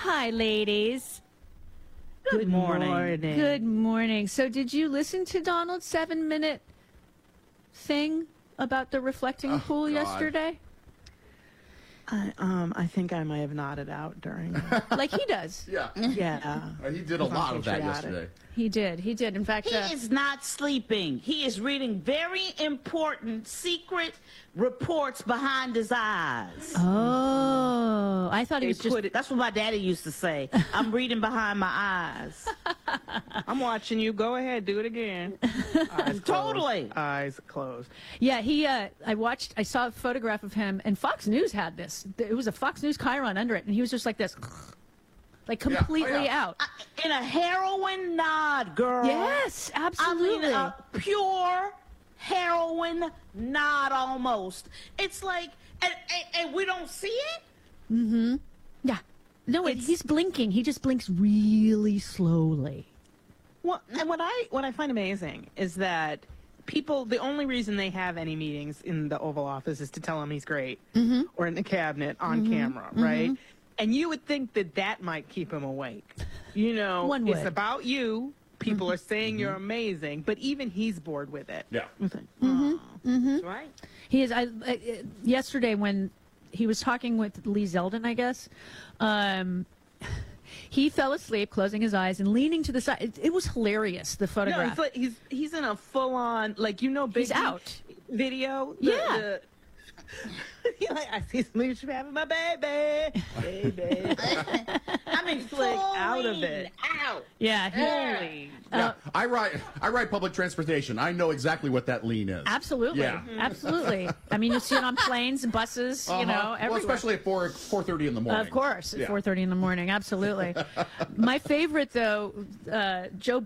Hi, ladies. Good morning. Good morning. So did you listen to Donald's 7-minute thing about the reflecting pool yesterday? I think I might have nodded out during. Like he does. Yeah. Yeah. He did a lot of that yesterday. He did. He did. In fact, He is not sleeping. He is reading very important secret reports behind his eyes. oh, I thought he was just. That's what my daddy used to say. I'm reading behind my eyes. I'm watching you. Go ahead, do it again. Eyes Totally. closed. Eyes closed. Yeah, he. I saw a photograph of him, and Fox News had this. It was a Fox News chyron under it, and he was just like this, like completely out. In a heroin nod, girl. Yes, absolutely. I mean, a pure heroin nod almost. It's like, and we don't see it? Yeah. No, he's blinking. He just blinks really slowly. Well, and what I find amazing is that people, the only reason they have any meetings in the Oval Office is to tell him he's great, or in the cabinet on camera, right? And you would think that that might keep him awake. You know, One it's would. about you. People are saying you're amazing, but even he's bored with it. Yeah. It's like, oh, Right? He is. Yesterday when he was talking with Lee Zeldin, I guess, he fell asleep, closing his eyes and leaning to the side. It was hilarious. The No, photograph. it's like he's in a full on, like, you know, He's Biggie out. video. Yeah. He's like, I see some leadership having my baby. I mean, He's like out of fully it. Out. Yeah. Holy. Yeah. I ride public transportation. I know exactly what that lean is. Absolutely. Yeah. Absolutely. I mean, you see it on planes and buses, you know, everywhere. Well, especially at 4:30 in the morning. Of course, at Yeah. 4:30 in the morning. Absolutely. My favorite, though, Hunter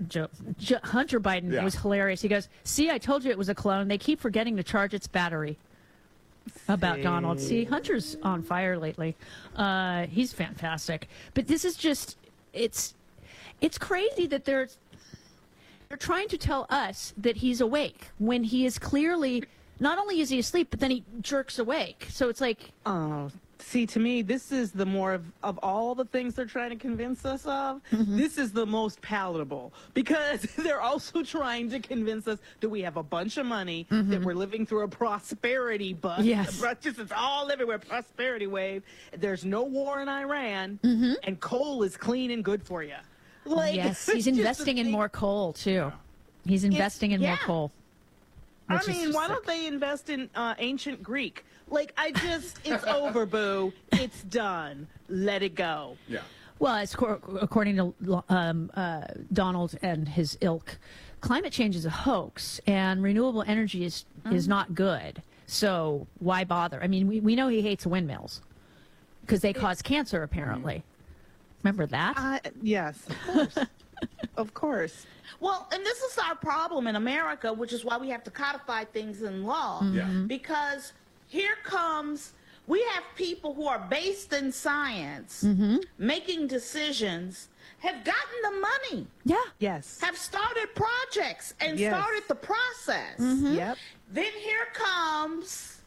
Biden Yeah. was hilarious. He goes, "See, I told you it was a clone. They keep forgetting to charge its battery." About Donald. See, Hunter's on fire lately. He's fantastic. But this is just, it's crazy that they're trying to tell us that he's awake when he is clearly, not only is he asleep, but then he jerks awake. So it's like, Oh, see, to me, this is the more of all the things they're trying to convince us of, this is the most palatable, because they're also trying to convince us that we have a bunch of money, that we're living through a prosperity bust. Yes. It's all everywhere, prosperity wave. There's no war in Iran, and coal is clean and good for you. Like, yes, it's he's just investing a in thing- more coal, too. He's investing in more yeah. coal. I which is mean, just why sick. don't they invest in ancient Greek? Like, it's over, boo. It's done. Let it go. Yeah. Well, according to Donald and his ilk, climate change is a hoax, and renewable energy is not good. So why bother? I mean, we know he hates windmills because they cause cancer, apparently. Remember that? Yes, of course. Of course. Well, and this is our problem in America, which is why we have to codify things in law. Yeah. Because here comes, we have people who are based in science, making decisions, have gotten the money, Yeah. Yes. have started projects, and Yes. started the process. Yep. Then here comes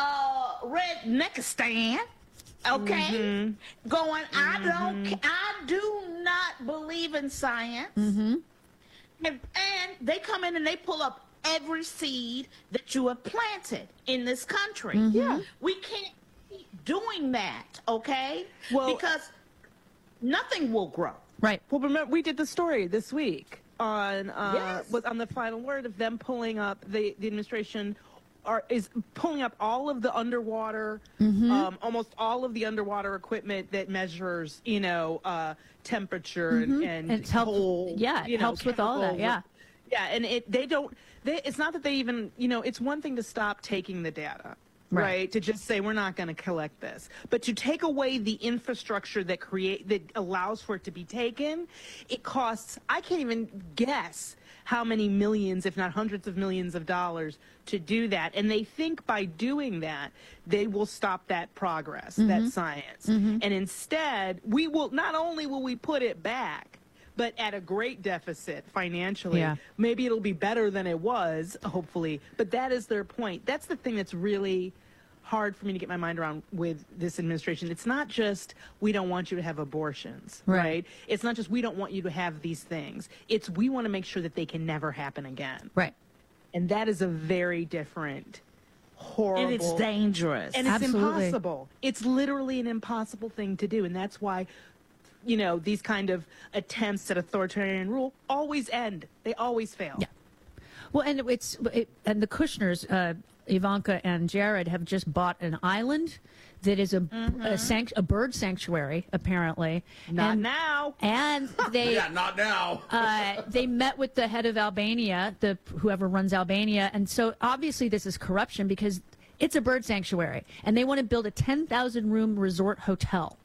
Redneckistan, okay, going, I do not believe in science. And they come in and they pull up every seed that you have planted in this country. Yeah. We can't keep doing that, okay? Well, because nothing will grow. Right. Well, remember, we did the story this week on Yes. was on the final word of them pulling up the administration is pulling up all of the underwater, almost all of the underwater equipment that measures, temperature and And it helps- coal. yeah, it helps with all that, chemicals. Yeah, and it's not that they even, it's one thing to stop taking the data. Right. Right, to just say we're not going to collect this, but to take away the infrastructure that allows for it to be taken, it costs, I can't even guess how many millions, if not hundreds of millions of dollars to do that. And they think by doing that, they will stop that progress, that science. And instead, not only will we put it back, but at a great deficit financially. Yeah. Maybe it'll be better than it was, hopefully. But that is their point. That's the thing that's really hard for me to get my mind around with this administration. It's not just we don't want you to have abortions, right? It's not just we don't want you to have these things. It's we want to make sure that they can never happen again. Right. And that is a very different, horrible. And it's dangerous. And it's Absolutely. impossible. It's literally an impossible thing to do. And that's why, you know, these kind of attempts at authoritarian rule always end. They always fail. Yeah. Well, and and the Kushners, Ivanka and Jared, have just bought an island that is a bird sanctuary, apparently. Not now. And they Yeah, not now. they met with the head of Albania, whoever runs Albania, and so obviously this is corruption because it's a bird sanctuary, and they want to build a 10,000-room resort hotel.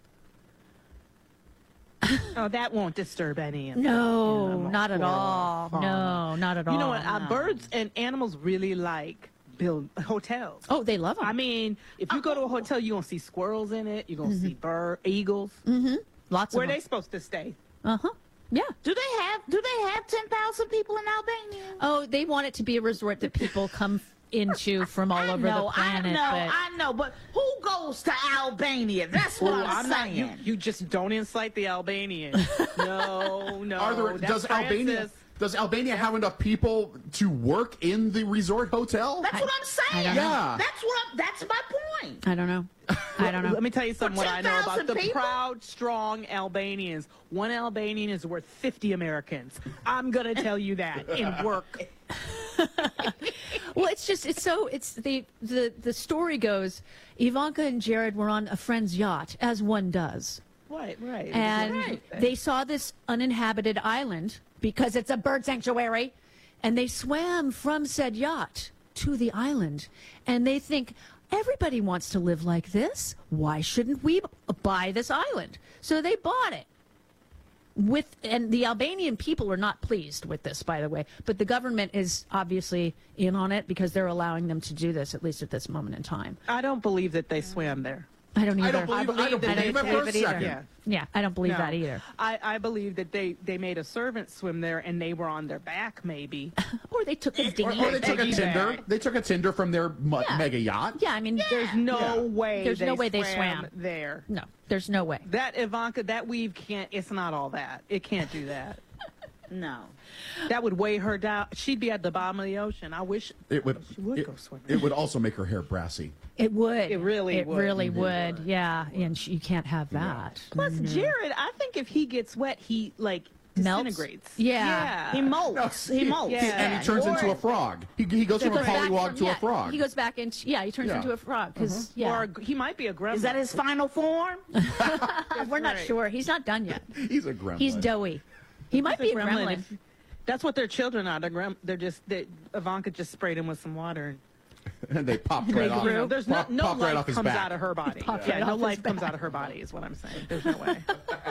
Oh, that won't disturb any of them. No, Yeah, not at all. horrible. No, not at all. You know what? Birds and animals really like build hotels. Oh, they love them. I mean, if you go to a hotel, you're going to see squirrels in it. You're going to see eagles. Lots Where of are them. they supposed to stay? Uh-huh. Yeah. Do they have 10,000 people in Albania? Oh, they want it to be a resort that people come into from all over the planet. I know, but who goes to Albania? That's what I'm saying. You just don't incite the Albanians. No. Does Albania have enough people to work in the resort hotel? That's what I'm saying. I don't know. Yeah. That's my point. I don't know. I don't know. Let me tell you something what I know about 10,000 the people? proud, strong Albanians. One Albanian is worth 50 Americans. I'm going to tell you that in work. Well, the story goes, Ivanka and Jared were on a friend's yacht, as one does. Right. And they saw this uninhabited island because it's a bird sanctuary, and they swam from said yacht to the island, and they think, everybody wants to live like this. Why shouldn't we buy this island? So they bought it. And the Albanian people are not pleased with this, by the way, but the government is obviously in on it because they're allowing them to do this, at least at this moment in time. I don't believe that they swam there. I don't either. I don't believe it for a second. Yeah. Yeah, I don't believe No. that either. I believe that they made a servant swim there and they were on their back, maybe. Or they took a Or dinghy. they took a Piggyback. Tinder. They took a Tinder from their Yeah. mega yacht. Yeah, I mean, There's no way. There's no way they swam there. No, there's no way. That Ivanka, that weave can't. It's not all that. It can't do that. No. That would weigh her down. She'd be at the bottom of the ocean. I wish It would. she would it, go swimming. it would also make her hair brassy. It would. It really would. It really would. Yeah, and you can't have that. Plus, Jared, I think if he gets wet, he like Melts? disintegrates. Yeah. He molts. He molts. Yeah. And he turns into a frog. He goes from a pollywog to a frog. He goes back into, he turns Yeah. into a frog. Because, Or he might be a gremlin. Is that his final form? we're not right. sure. He's not done yet. He's a gremlin. He's doughy. He might be a gremlin. That's what their children are. Ivanka just sprayed him with some water. And they popped right off. There's Pop- no popped right life off his comes back. out of her body. Popped Yeah, right no off his life comes back. out of her body is what I'm saying. There's no way.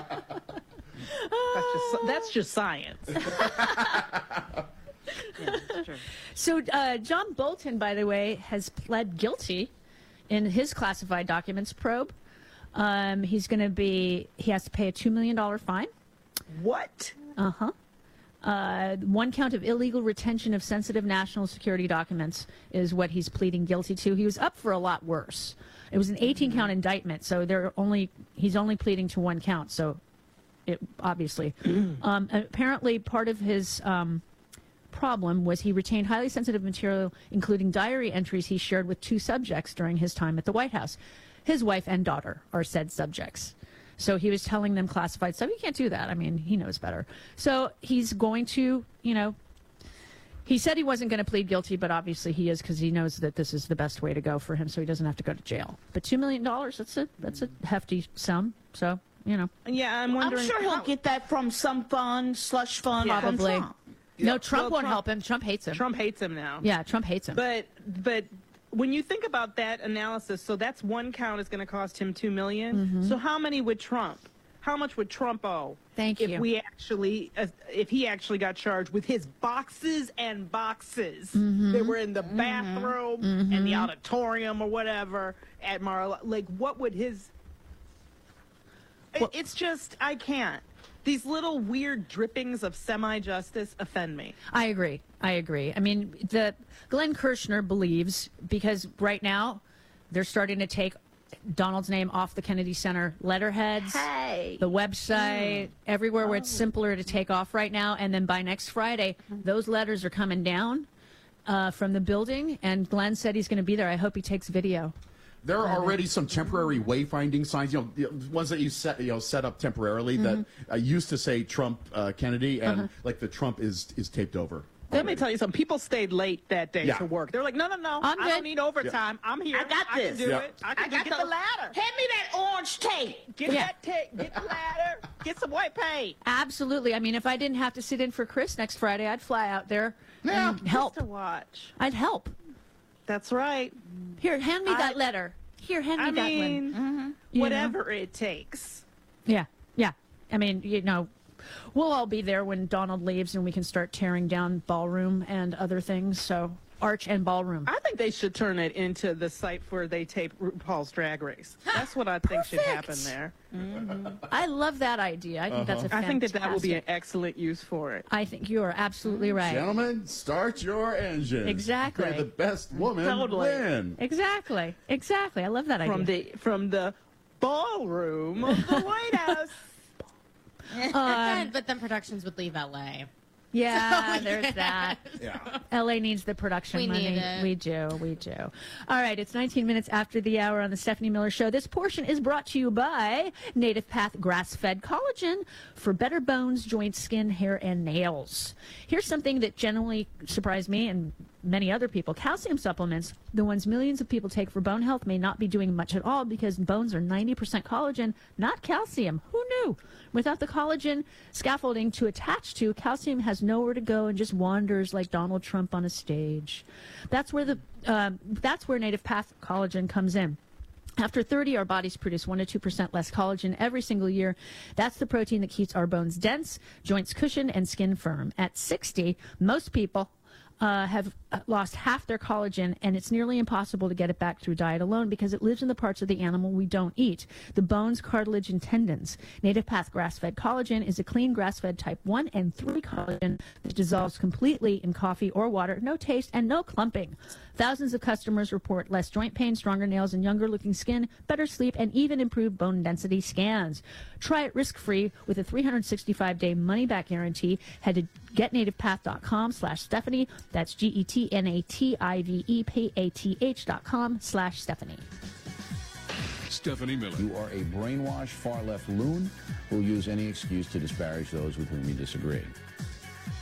That's just science. Yeah, that's true. So John Bolton, by the way, has pled guilty in his classified documents probe. He has to pay a $2 million fine. What? One count of illegal retention of sensitive national security documents is what he's pleading guilty to. He was up for a lot worse. It was an 18-count indictment, so he's only pleading to one count. So, it obviously, apparently, part of his problem was he retained highly sensitive material, including diary entries he shared with two subjects during his time at the White House. His wife and daughter are said subjects. So he was telling them classified stuff. You can't do that. I mean, he knows better. So he's going to, he said he wasn't going to plead guilty, but obviously he is because he knows that this is the best way to go for him so he doesn't have to go to jail. But $2 million, that's a hefty sum. So, Yeah, I'm I'm wondering. sure he'll get that from some fund, slush fund, from Probably. Trump. No, Trump Well, won't Trump- help him. Trump hates him. Trump hates him now. Yeah, Trump hates him. But when you think about that analysis, so that's one count is going to cost him $2 million. So how many would Trump? How much would Trump owe? Thank if you. If he actually got charged with his boxes and boxes that were in the bathroom and the auditorium or whatever at Mar-a-Lago, like what would his? It's just I can't. These little weird drippings of semi-justice offend me. I agree. I mean, Glenn Kirshner believes, because right now They're starting to take Donald's name off the Kennedy Center letterheads, the website, everywhere where it's simpler to take off right now. And then by next Friday, those letters are coming down from the building. And Glenn said he's going to be there. I hope he takes video. There are already some temporary wayfinding signs, ones that you set up temporarily that used to say Trump Kennedy, and like the Trump is taped over. Let me tell you something. People stayed late that day to work. They're like, no, I don't need overtime. I'm here. I got this. I can do it. I got the ladder. Hand me that orange tape. Get that tape. Get the ladder. Get some white paint. Absolutely. I mean, if I didn't have to sit in for Chris next Friday, I'd fly out there and help. Just to watch. I'd help. That's right. Here, hand me that letter. Here, hand me that one. Whatever it takes. Yeah. I mean, we'll all be there when Donald leaves and we can start tearing down ballroom and other things. So, Arch and ballroom. I think they should turn it into the site where they tape RuPaul's Drag Race. That's what I think should happen there. I love that idea. I think that's a fantastic. I think that will be an excellent use for it. I think you are absolutely right. Gentlemen, start your engine. Exactly. May the best woman win. Exactly. I love that idea. From the ballroom of the White House. But then Productions would leave LA. Yeah, there's that. Yeah. LA needs the production money. Need it. We do. All right, it's 19 minutes after the hour on the Stephanie Miller Show. This portion is brought to you by Native Path Grass-Fed Collagen for better bones, joints, skin, hair, and nails. Here's something that generally surprised me and many other people. Calcium supplements, the ones millions of people take for bone health, may not be doing much at all because bones are 90% collagen, not calcium. Who knew? Without the collagen scaffolding to attach to, calcium has nowhere to go and just wanders like Donald Trump on a stage. That's where Native Path Collagen comes in. After 30, our bodies produce 1 to 2% less collagen every single year. That's the protein that keeps our bones dense, joints cushioned, and skin firm. At 60, most people have lost half their collagen, and it's nearly impossible to get it back through diet alone because it lives in the parts of the animal we don't eat, the bones, cartilage, and tendons. Native Path Grass-Fed Collagen is a clean grass-fed type 1 and 3 collagen that dissolves completely in coffee or water, no taste, and no clumping. Thousands of customers report less joint pain, stronger nails, and younger-looking skin, better sleep, and even improved bone density scans. Try it risk-free with a 365-day money-back guarantee. Head to getnativepath.com/Stephanie. That's GETNATIVEPATH.com/Stephanie. Stephanie Miller. You are a brainwashed far-left loon who will use any excuse to disparage those with whom you disagree.